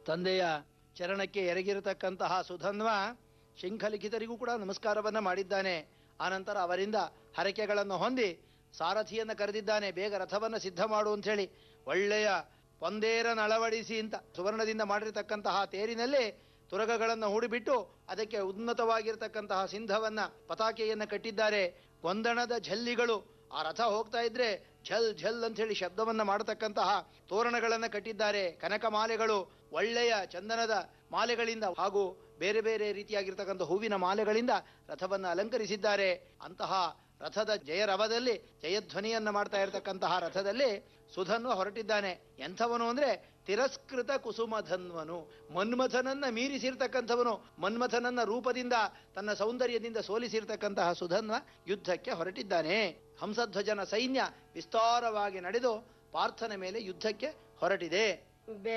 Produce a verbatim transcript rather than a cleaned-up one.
ತಂದೆಯ ಚರಣಕ್ಕೆ ಎರಗಿರತಕ್ಕಂತಹ ಸುಧನ್ವ ಶಂಖಲಿಖಿತರಿಗೂ ಕೂಡ ನಮಸ್ಕಾರವನ್ನ ಮಾಡಿದ್ದಾನೆ. ಆನಂತರ ಅವರಿಂದ ಹರಕೆಗಳನ್ನು ಹೊಂದಿ ಸಾರಥಿಯನ್ನು ಕರೆದಿದ್ದಾನೆ. ಬೇಗ ರಥವನ್ನು ಸಿದ್ಧ ಮಾಡು ಅಂತ ಹೇಳಿ. ಒಳ್ಳೆಯ ಪೊಂದೇರನ ಅಳವಡಿಸಿ ಅಂತ ಸುವರ್ಣದಿಂದ ಮಾಡಿರತಕ್ಕಂತಹ ತೇರಿನಲ್ಲಿ ತುರಗಗಳನ್ನು ಹೂಡಿಬಿಟ್ಟು ಅದಕ್ಕೆ ಉನ್ನತವಾಗಿರತಕ್ಕಂತಹ ಸಿಂಧವನ್ನ ಪತಾಕೆಯನ್ನು ಕಟ್ಟಿದ್ದಾರೆ. ಗೊಂದಣದ ಝಲ್ಲಿಗಳು, ಆ ರಥ ಹೋಗ್ತಾ ಇದ್ರೆ ಝಲ್ ಝಲ್ ಅಂತ ಹೇಳಿ ಶಬ್ದವನ್ನ ಮಾಡತಕ್ಕಂತಹ ತೋರಣಗಳನ್ನು ಕಟ್ಟಿದ್ದಾರೆ. ಕನಕ ಮಾಲೆಗಳು, ಒಳ್ಳೆಯ ಚಂದನದ ಮಾಲೆಗಳಿಂದ ಹಾಗೂ ಬೇರೆ ಬೇರೆ ರೀತಿಯಾಗಿರ್ತಕ್ಕಂಥ ಹೂವಿನ ಮಾಲೆಗಳಿಂದ ರಥವನ್ನು ಅಲಂಕರಿಸಿದ್ದಾರೆ. ಅಂತಹ ರಥದ ಜಯರವದಲ್ಲಿ ಜಯಧ್ವನಿಯನ್ನ ಮಾಡ್ತಾ ಇರತಕ್ಕಂತಹ ರಥದಲ್ಲಿ ಸುಧನ್ವ ಹೊರಟಿದ್ದಾನೆ. ಎಂಥವನು ಅಂದ್ರೆ ತಿರಸ್ಕೃತ ಕುಸುಮಧನ್ವನು, ಮನ್ಮಥನನ್ನ ಮೀರಿಸಿರ್ತಕ್ಕಂಥವನು, ಮನ್ಮಥನನ್ನ ರೂಪದಿಂದ ತನ್ನ ಸೌಂದರ್ಯದಿಂದ ಸೋಲಿಸಿರ್ತಕ್ಕಂತಹ ಸುಧನ್ವ ಯುದ್ಧಕ್ಕೆ ಹೊರಟಿದ್ದಾನೆ. ಹಂಸಧ್ವಜನ ಸೈನ್ಯ ವಿಸ್ತಾರವಾಗಿ ನಡೆದು ಪಾರ್ಥನ ಮೇಲೆ ಯುದ್ಧಕ್ಕೆ ಹೊರಟಿದೆ.